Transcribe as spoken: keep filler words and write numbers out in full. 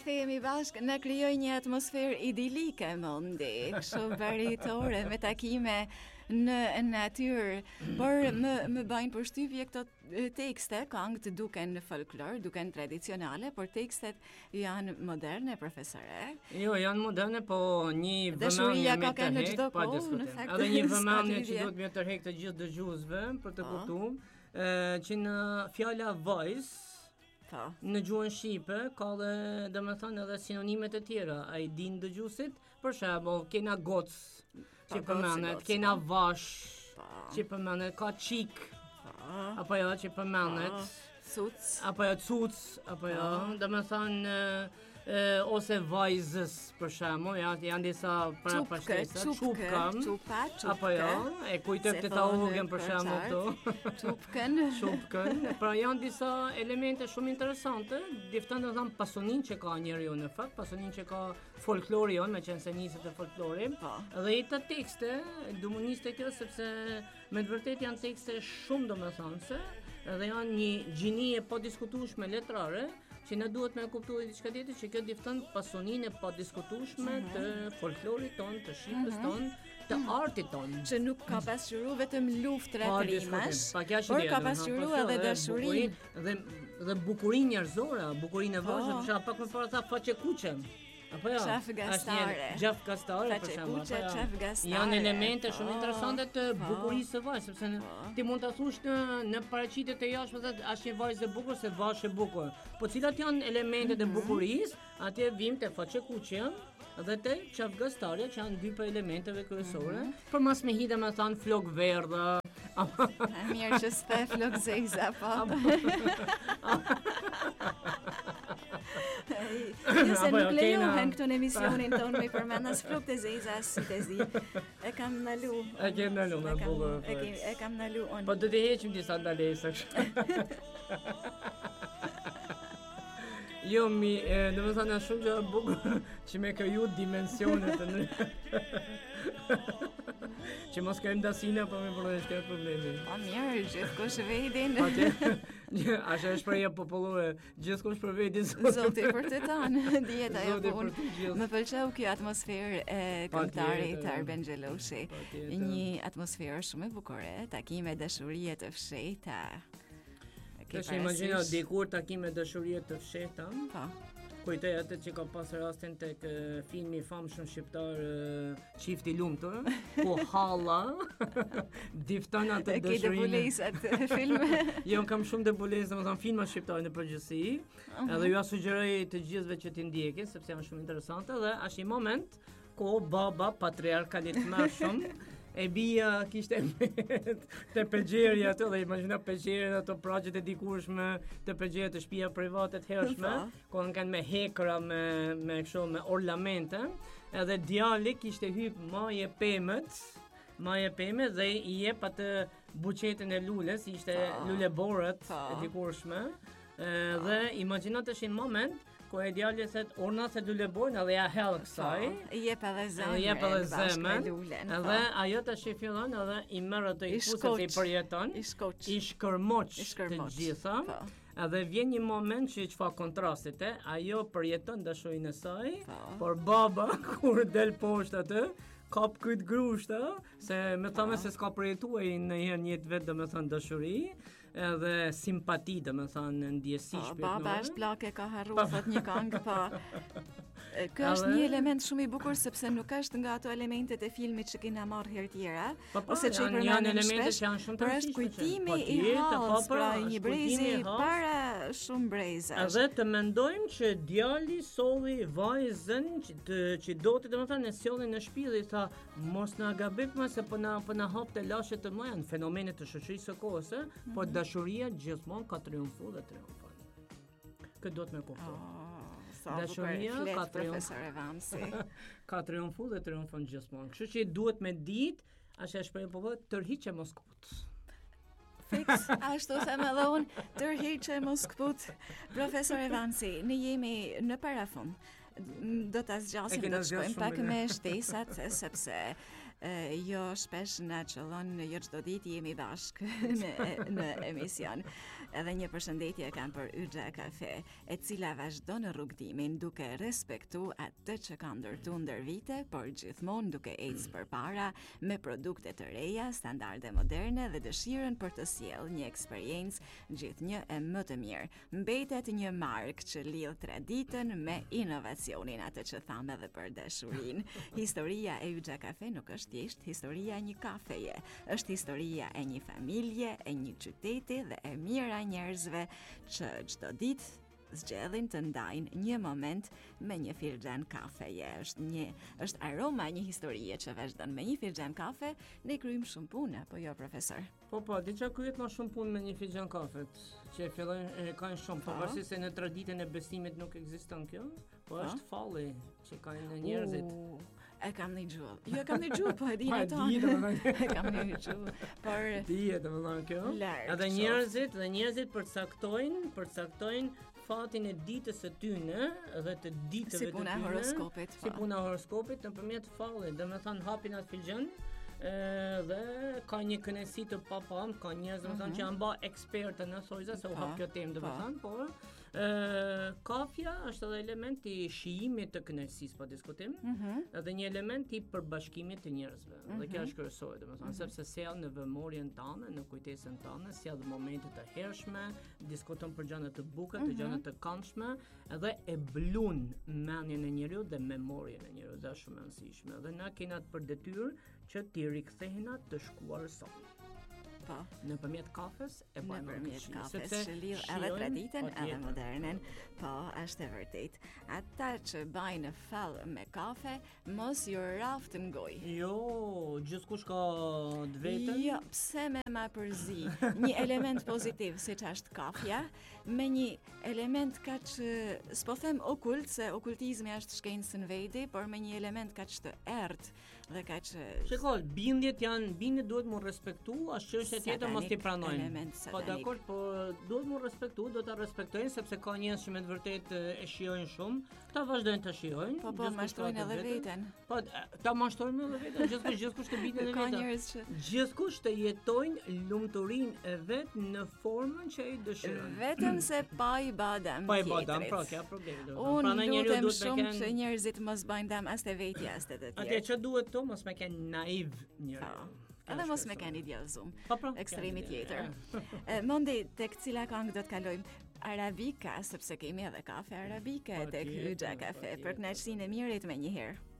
themi bashkë në krijoj një atmosferë idilike mondi, kështu baritore me takime në natyrë, por më më bajnë përshtypje këto tekste, këngët duken folklor, duken tradicionale, por tekstet janë moderne, profesore. Jo, janë moderne, po një Dashuria vëmendje me ka të në hek, çdo pa kohë, në diskutim. fakt, Edhe një s'ka vëmendje lidhje. që duhet më tërheq të gjithë dëgjuesve për të Po. kuptuar, ë që në fjala vajz Po. në gjuhën shqipe ka dhe domethënë edhe sinonimet e tjera. Ai din dëgjuesit, për shembull, kena goc, që Po, përmendet, goc, kena po. vash, Po. që përmendet, ka çik, Po. apo jo që përmendet. Suc. Apo jo cuc, apo jo, domethënë ë ose vajzës për shembull, janë janë disa pra Çupke, pashtesa, çupke, çupkam, çupa, çupke. apo jo, e kujtoj Se këtë thonë taugën për shembull këtu. Çupken. Çupkën, pra janë disa elemente shumë interesante, difton të them pasonin që ka njeriu në fakt, pasonin që ka folklori jon, me qenë se niset e folklorit. Po. Dhe i të tekste, du më nis te kjo sepse me të vërtetë janë tekste shumë domethënëse, dhe janë një gjini e pa diskutueshme letrare, që ne duhet me kuptuar diçka tjetër që kjo difton pasoninë e pa diskutueshme të folklorit ton, të shqipës ton, të artit ton. Që nuk ka pasqyru vetëm luftë Pa reprimash, diskutim, pa kja që por dihet, ka domethënë, pasqyru po kjo edhe dhe dashurinë. bukurinë- Dhe dhe bukurinë njerëzore, bukurinë e Po. vazhë, për shembull, pak më parë tha faqe kuqe. Apo jo? Qaf gastare. Gjaf gastare për Faqe shembull. kuqe, apo jo? qaf gastare. Janë elemente shumë Po, interesante të po. bukurisë së vajzës, sepse në- ti mund ta thush në në paraqitjet e jashtme thotë është një vajzë e bukur se vash e bukur. Po cilat janë elementet e bukurisë? Atje vim te faqe kuqe dhe te qaf gastare, që janë dy për elementeve kryesore. Për mas me hidhe me thanë flok verdha. apo A mirë që s'pe flok zeza, po. Jo se Apo jo, nuk lejohen kena- këtu në emisionin tonë me përmend as flok të zeza, as si të zi. E kam ndalu. E ke ndalu, me E kam- bukur, E po. ke- e kam ndalu unë. Po do të heqim disa ndalesa kështu. Jo, mi, e, do më thënë shumë që e bukur që me kriju dimensionet të në... që mos kërëm dasina, po me përdo e shkërë problemin. Po mirë, gjithkush vedin. Atje, ashe është shpreja popullore, gjithkush për veti zotë. Zoti për të tanë, dieta jo Zoti po për unë. të gjithë. Më pëlqeu kjo atmosferë e këngëtarit tjetër. Arben Xheloshi. Patjetër. Një atmosferë shumë e bukore, takime dashurie të fshehta. E ke Tash imagjino parasysh? dikur takime dashurie të fshehta. Po. Kujtoj atë që ka pas rastin tek uh, filmi i famshëm shqiptar uh, Çifti i lumtur, ku halla difton atë E ke dashurinë. debulesat film. Jo, kam shumë debulesë, domethënë filma shqiptare në përgjithësi. Edhe ju sugjeroj të gjithëve që ti ndjekin sepse janë shumë interesante dhe është një moment ku baba patriarkalit më shumë e bia kishte te pegjerja ato dhe imagjino pegjerën ato praqet e dikurshme të pegjerë të shtëpia private të hershme, ku kanë me hekra me me kështu me ornamente, edhe djali kishte hyp maje pemët, maje pemë dhe i jep atë buqetin e lules, ishte lule borët e dikurshme. Ë dhe imagjino tash një moment ku e djali thet urna se lule borën edhe ja hell kësaj. I jep edhe zemrën. Edhe jep edhe zemrën. lulen. Edhe ajo tash i fillon edhe i merr ato i I pusë se i shkoq. përjeton. I shkoq. I shkërmoq I të shkërmoq, gjitha. po. Edhe vjen një moment që çfarë kontrastit e, ajo përjeton dashurinë e saj, Po. por baba kur del poshtë atë, kap këtë grushta, se me thame se s'ka përjetuar në herë një jetë vetë domethënë dashuri, edhe simpati domethënë ndjesi Po, shpirtërore. baba është plake ka harru, thot një këngë, po. E, Ky është Edhe- një element shumë i bukur sepse nuk është nga ato elementet e filmit që kena marrë herë tjera, Po, po, ose që i janë- janë përmendim elemente shpesh, që janë shumë të por është rëndësishme që- kujtimi po, i tjetër, po, hallës, po, pra është një kujtimi brezi i hallës. para shumë brezash. Edhe të mendojmë që djali solli vajzën që, të, që do të domethënë e sjollin në shtëpi dhe i tha mos na gabim më se po na po na hapte lashe të mëja në fenomenet të shoqërisë së kohës, mm -hmm. por dashuria gjithmonë ka triumfuar dhe triumfon. Këtë do të më kuptoj. Oh, sa Dashuria bukur ka flet profesor Evansi. Ka triumfuar dhe triumfon gjithmonë. Kështu që duhet me ditë, ashtu e shpreh po tërhiqe Moskut. Fix, ashtu them edhe unë, tërhiqe Moskut. Profesor Evansi, ne jemi në parafund. Do ta zgjasim, E kena do të shkojmë zgjatur pak shumë, me shtesat, sepse Uh, jo shpesh na qëllon jo çdo ditë jemi bashkë në, në emision. Edhe një përshëndetje kam për Yxha Kafe, e cila vazhdon në rrugtimin duke respektu atë që ka ndërtu ndër vite, por gjithmonë duke ecë përpara me produkte të reja, standarde moderne dhe dëshirën për të sjellë një eksperiencë gjithnjë e më të mirë. Mbetet një markë që lidh traditën me inovacionin, atë që thamë edhe për dashurinë. Historia e Yxha Kafe nuk është thjesht historia e një kafeje, është historia e një familje, e një qyteti dhe e mira njerëzve që çdo ditë zgjedhin të ndajnë një moment me një filxhan kafeje. Është një është aroma e një historie që vazhdon me një filxhan kafe, ne kryjmë shumë punë, apo jo profesor? Po po, diçka kryet më shumë punë me një filxhan kafet, që fillojnë e kanë shumë, pavarësisht se në traditën e besimit nuk ekziston kjo, po është falli që kanë njerëzit. Uh, e kam një gjuhë. Jo, e kam një gjuhë, po e di në tonë. E kam një gjuhë, por... Dije, të më thonë kjo. Edhe njerëzit, dhe njerëzit përcaktojnë, përcaktojnë fatin e ditës së tyne dhe të ditëve si të tyne. Si puna horoskopit. Si puna horoskopit nëpërmjet fallit. Dhe me thonë hapin atë filxhan, dhe ka një kënaqësi të papam, ka njerëz mm -hmm. që janë bë ekspertë në thojza se u hap kjo temë, domethënë, por ë kafja është edhe element i shijimit të kënaqësisë pa diskutim, mm -hmm. edhe një element i përbashkimit të njerëzve. Mm -hmm. Dhe kjo është kryesore, domethënë, mm -hmm. sepse sjell në vëmorjen tënde, në kujtesën tënde, sjell momente të hershme, diskuton për gjëra të bukura, mm -hmm. të gjëra të këndshme, edhe e blun mendjen e njeriu dhe memorien e njeriu, dhe është shumë e rëndësishme. Dhe na kena për detyrë që ti rikthehena të shkuar son. Po. Nëpërmjet kafes e po nëpërmjet kafes që lidh edhe traditën edhe modernën. Po, është e vërtet. Ata që bajnë fell me kafe, mos ju raftën gojë. Jo, gjithkush ka të vetën. Jo, pse me ma përzi një element pozitiv siç është kafja, me një element kaq s'po them okult, se okultizmi është shkencë në veti, por me një element kaq të errët dhe kaq. Shikoj, bindjet janë, bindjet duhet mu respektu, ashtu që tjetër mos t'i pranojnë. Po dakord, po duhet mu respektu, do ta respektojnë sepse ka njerëz që me të vërtetë e shijojnë shumë, ta vazhdojnë të shijojnë. Po po mashtrojnë edhe veten. Po ta mashtrojnë edhe veten, gjithkush gjithkush të bindet në vetë. Ka njerëz që gjithkush të jetojnë lumturinë e vet në formën që ai dëshiron. Vetëm se pa i badam. Pa i badam, pra kjo problemi. Unë lutem shumë që njerëzit mos bëjnë dam as te vetja as te të tjerë. Atje ç'a duhet to, mos me kenë naiv njëri. Edhe mos me keni idealizum. Po pra, ekstremi tjetër. Mondi tek cila këngë do të kalojmë? Arabika, sepse kemi edhe kafe arabike tek Yxha Kafe. Për kënaqësinë e mirit më njëherë.